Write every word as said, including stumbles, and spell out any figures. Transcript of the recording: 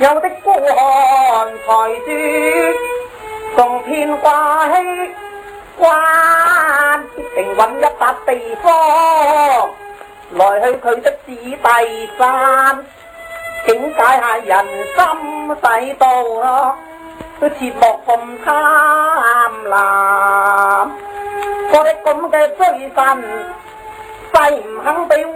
有的孤寒才珠，仲偏掛起關，必定揾一笪地方來去佢的子弟山，境界下人心使到咯，都切莫咁貪婪。我哋咁嘅追神，誓唔肯俾